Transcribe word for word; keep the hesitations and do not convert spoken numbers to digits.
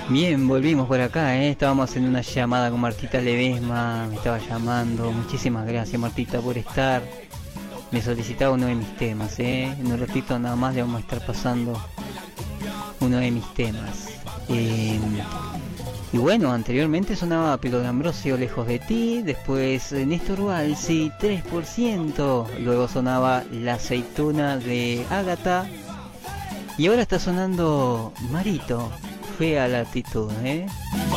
Bien, volvimos por acá, ¿eh? Estábamos en una llamada con Martita Ledesma, me estaba llamando. Muchísimas gracias, Martita, por estar. Me solicitaba uno de mis temas, ¿eh? En un ratito nada más le vamos a estar pasando uno de mis temas. Eh, y bueno, anteriormente sonaba Pico de Ambrosio, Lejos de ti. Después Néstor Valsi, tres por ciento. Luego sonaba La Aceituna de Ágata. Y ahora está sonando Marito, Fea la actitud, ¿eh?